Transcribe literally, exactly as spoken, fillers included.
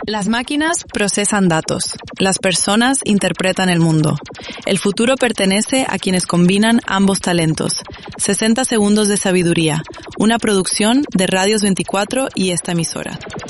Las máquinas procesan datos. Las personas interpretan el mundo. El futuro pertenece a quienes combinan ambos talentos. sesenta segundos de sabiduría. Una producción de Radios veinticuatro y esta emisora.